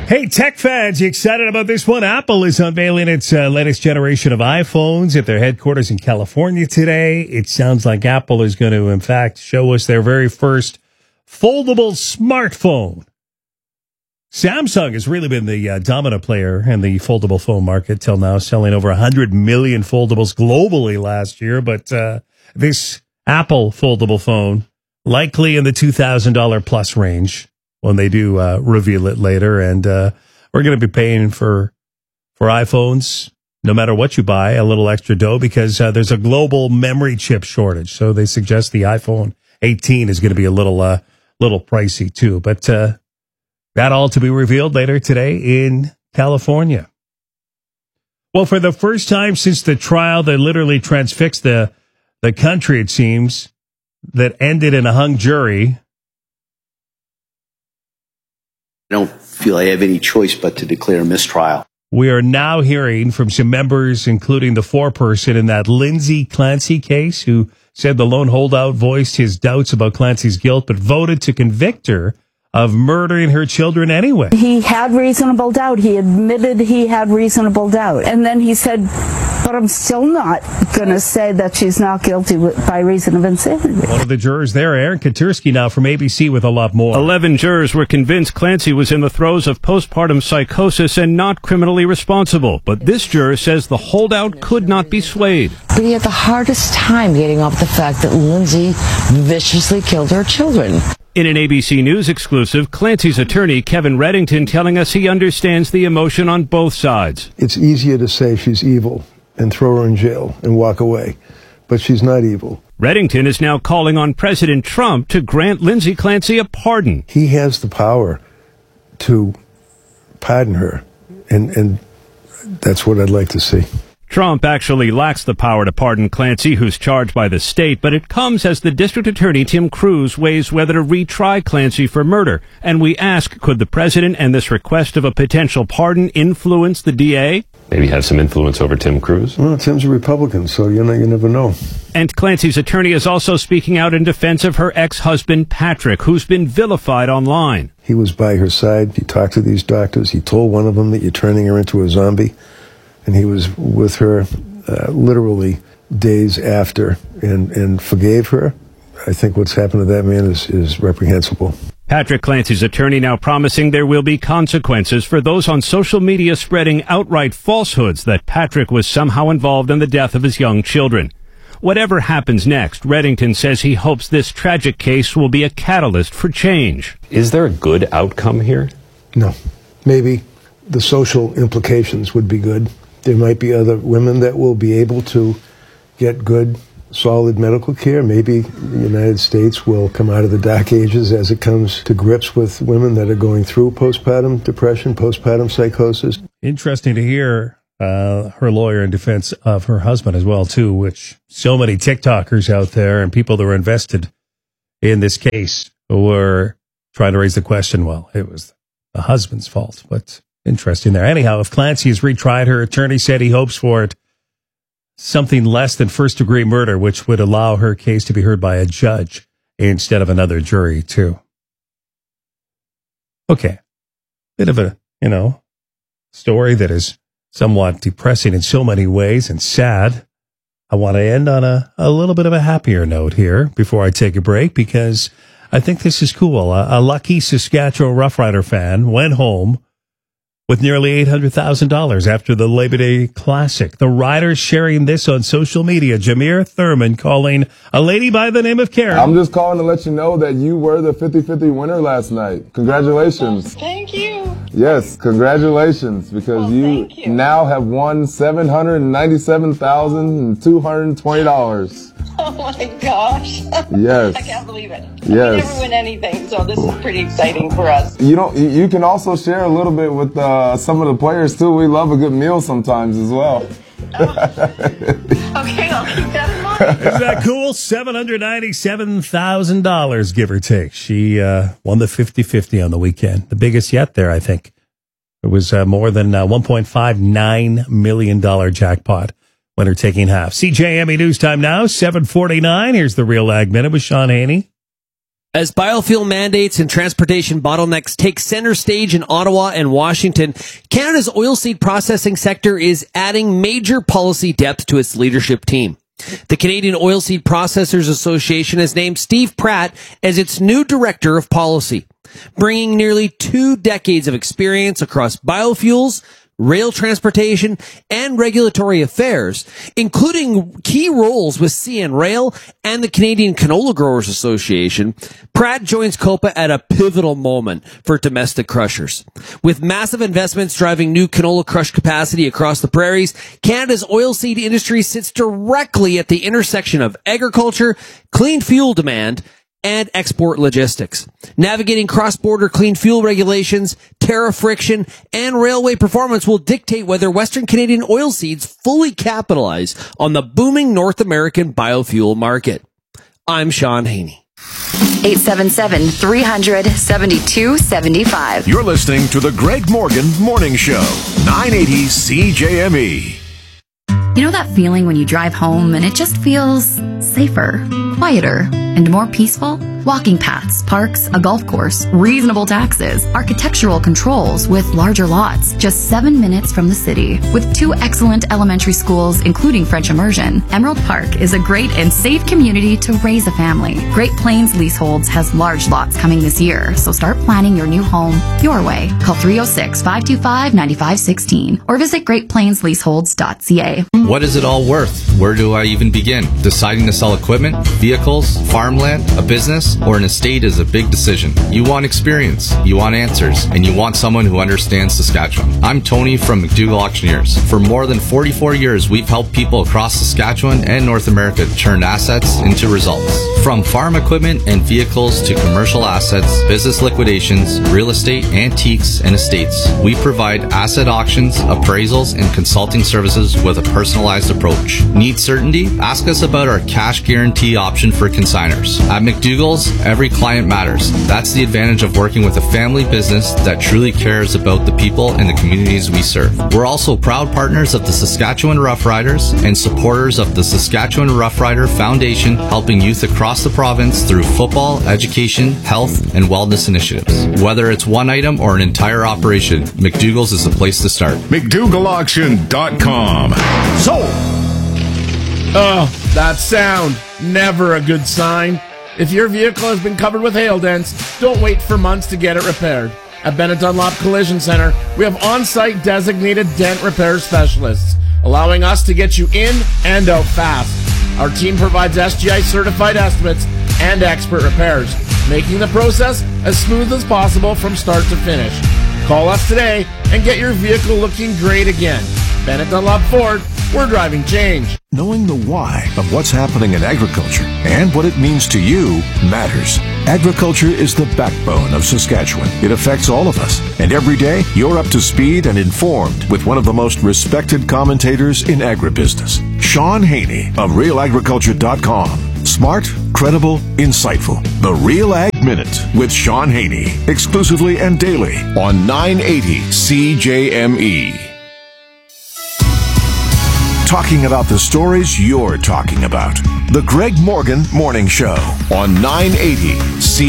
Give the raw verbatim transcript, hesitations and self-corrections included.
Hey, tech fans, you excited about this one? Apple is unveiling its uh, latest generation of iPhones at their headquarters in California today. It sounds like Apple is going to, in fact, show us their very first foldable smartphone. Samsung has really been the uh, dominant player in the foldable phone market till now, selling over one hundred million foldables globally last year. But uh, this Apple foldable phone, likely in the two thousand dollars plus range when they do uh, reveal it later. And uh, we're going to be paying for for iPhones, no matter what you buy, a little extra dough because uh, there's a global memory chip shortage. So they suggest the iPhone eighteen is going to be a little uh, little pricey too. But uh, that all to be revealed later today in California. Well, for the first time since the trial that literally transfixed the, the country, it seems, that ended in a hung jury. I don't feel I have any choice but to declare a mistrial. We are now hearing from some members, including the foreperson in that Lindsay Clancy case, who said the lone holdout voiced his doubts about Clancy's guilt, but voted to convict her of murdering her children anyway. He had reasonable doubt. He admitted he had reasonable doubt. And then he said, but I'm still not going to say that she's not guilty by reason of insanity. One of the jurors there, Aaron Katursky, now from A B C with a lot more. Eleven jurors were convinced Clancy was in the throes of postpartum psychosis and not criminally responsible. But this juror says the holdout could not be swayed. But he had the hardest time getting off the fact that Lindsay viciously killed her children. In an A B C News exclusive, Clancy's attorney, Kevin Reddington, telling us he understands the emotion on both sides. It's easier to say she's evil and throw her in jail and walk away, but she's not evil. Reddington is now calling on President Trump to grant Lindsay Clancy a pardon. He has the power to pardon her, and, and that's what I'd like to see. Trump actually lacks the power to pardon Clancy, who's charged by the state, but it comes as the district attorney, Tim Cruz, weighs whether to retry Clancy for murder. And we ask, could the president and this request of a potential pardon influence the D A? Maybe have some influence over Tim Cruz? Well, Tim's a Republican, so you know, you never know. And Clancy's attorney is also speaking out in defense of her ex-husband, Patrick, who's been vilified online. He was by her side. He talked to these doctors. He told one of them that you're turning her into a zombie. And he was with her uh, literally days after and, and forgave her. I think what's happened to that man is, is reprehensible. Patrick Clancy's attorney now promising there will be consequences for those on social media spreading outright falsehoods that Patrick was somehow involved in the death of his young children. Whatever happens next, Reddington says he hopes this tragic case will be a catalyst for change. Is there a good outcome here? No. Maybe the social implications would be good. There might be other women that will be able to get good, solid medical care. Maybe the United States will come out of the dark ages as it comes to grips with women that are going through postpartum depression, postpartum psychosis. Interesting to hear uh, her lawyer in defense of her husband as well, too, which so many TikTokers out there and people that were invested in this case were trying to raise the question, well, it was the husband's fault, but interesting there. Anyhow, if Clancy has retried, her attorney said he hopes for it something less than first-degree murder, which would allow her case to be heard by a judge instead of another jury, too. Okay. Bit of a, you know, story that is somewhat depressing in so many ways and sad. I want to end on a, a little bit of a happier note here before I take a break, because I think this is cool. A, a lucky Saskatchewan Rough Rider fan went home with nearly eight hundred thousand dollars after the Labor Day Classic. The Riders sharing this on social media. Jameer Thurman calling a lady by the name of Karen. I'm just calling to let you know that you were the fifty-fifty winner last night. Congratulations. Thank you. Yes, congratulations, because oh, you, you now have won seven hundred ninety-seven thousand two hundred twenty dollars. Oh my gosh. Yes. I can't believe it. Yes. We never win anything, so this is pretty exciting for us. You don't. You can also share a little bit with uh, some of the players too. We love a good meal sometimes as well. Oh. Okay, I'll keep that in mind. Isn't that cool? seven hundred ninety-seven thousand dollars, give or take. She uh, won the fifty-fifty on the weekend. The biggest yet there, I think. It was uh, more than uh, one point five nine million dollars jackpot. Winner taking half. C J M E News time now, seven forty-nine. Here's the Real Ag Minute with Sean Haney. As biofuel mandates and transportation bottlenecks take center stage in Ottawa and Washington, Canada's oilseed processing sector is adding major policy depth to its leadership team. The Canadian Oilseed Processors Association has named Steve Pratt as its new director of policy, bringing nearly two decades of experience across biofuels, rail transportation, and regulatory affairs, including key roles with C N Rail and the Canadian Canola Growers Association. Pratt joins COPA at a pivotal moment for domestic crushers. With massive investments driving new canola crush capacity across the prairies, Canada's oilseed industry sits directly at the intersection of agriculture, clean fuel demand, and export logistics. Navigating cross-border clean fuel regulations, tariff friction, and railway performance will dictate whether Western Canadian oilseeds fully capitalize on the booming North American biofuel market. I'm Sean Haney. eight seven seven, three hundred, seventy-two seventy-five. You're listening to the Greg Morgan Morning Show, nine eighty C J M E. You know that feeling when you drive home and it just feels safer, quieter, and more peaceful? Walking paths, parks, a golf course, reasonable taxes, architectural controls with larger lots, just seven minutes from the city. With two excellent elementary schools, including French immersion, Emerald Park is a great and safe community to raise a family. Great Plains Leaseholds has large lots coming this year, so start planning your new home your way. Call three oh six, five two five, nine five one six or visit great plains leaseholds dot c a. What is it all worth? Where do I even begin? Deciding to sell equipment, vehicles, farmland, a business, or an estate is a big decision. You want experience, you want answers, and you want someone who understands Saskatchewan. I'm Tony from McDougall Auctioneers. For more than forty-four years, we've helped people across Saskatchewan and North America turn assets into results. From farm equipment and vehicles to commercial assets, business liquidations, real estate, antiques, and estates, we provide asset auctions, appraisals, and consulting services with a personalized approach. Need certainty? Ask us about our cash guarantee option for consigners. At McDougall's, every client matters. That's the advantage of working with a family business that truly cares about the people and the communities we serve. We're also proud partners of the Saskatchewan Roughriders and supporters of the Saskatchewan Roughrider Foundation, helping youth across the province through football, education, health, and wellness initiatives. Whether it's one item or an entire operation, McDougall's is the place to start. McDougall Auction dot com. Sold! Oh, that sound. Never a good sign. If your vehicle has been covered with hail dents, don't wait for months to get it repaired. At Bennett Dunlop Collision Center, we have on-site designated dent repair specialists, allowing us to get you in and out fast. Our team provides S G I certified estimates and expert repairs, making the process as smooth as possible from start to finish. Call us today and get your vehicle looking great again. Bennett Dunlop Ford, we're driving change. Knowing the why of what's happening in agriculture and what it means to you matters. Agriculture is the backbone of Saskatchewan. It affects all of us. And every day, you're up to speed and informed with one of the most respected commentators in agribusiness, Sean Haney of real agriculture dot com. Smart, credible, insightful. The Real Ag Minute with Sean Haney. Exclusively and daily on nine eighty C J M E. Talking about the stories you're talking about. The Greg Morgan Morning Show on nine eighty C